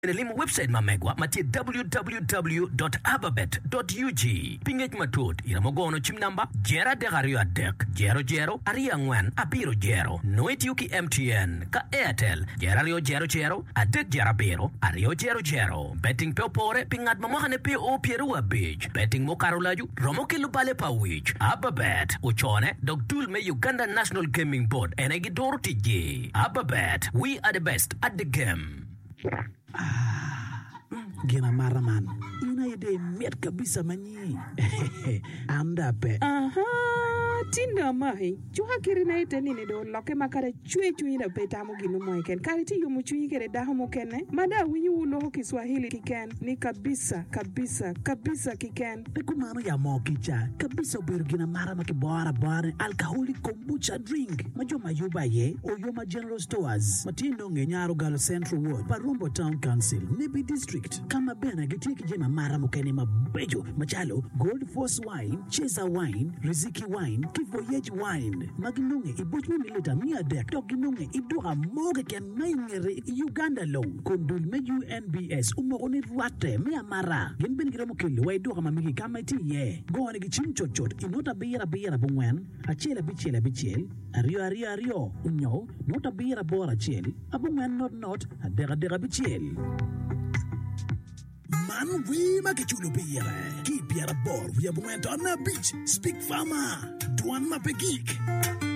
Limo website mamegwa mati www.ababet.ug. Pingej matut iramogono chim namba jera de gario adek jero jero aria ngwen abiro jero. Noit yuki MTN ka Airtel jera rio jero jero adek jera biro ario jero jero. Betting pe opore pingat mamahane pe o pierua beach. Betting mo karolaju romo kilupale pa wich. Ababet uchone dog dul me Uganda National Gaming Board enegidoro tije. Ababet, we are the best at the game. Gina maraman ina yede miat kabisa manyi anda pe tinda mai chuha kirina ite nini do loke makare chue ina peta mo ginu mo ken kariti yumu chui kere daho mo kene mada winyu ulo Kiswahili kiken ni kabisa kiken kumano ya mo kicha kabisa oberu gina marama ki bora alcoholic kombucha drink majo mayuba ye Oyoma General Stores matindo ngenyaro Galo Central Ward Parumbo Town Council Nibi District kama bena gitie kijema marama kene mabejo machalo Gold Force Wine Cheza Wine Riziki Wine Kivoyage Wine maginunge ibochwe milita mia dek toginunge iduha moge ken naingere Uganda long kondul me UNBS umogoni ruate mia mara genben gira mokili wa iduha mamiki kama iti ye gohane gichim chochot inota bira bungwen achele bichel ario unyo nota bira bora chel abungwen not adega bichel Man, we make it you beer. Keep your board. We have went on a beach. Speak farmer. Duan mapegik.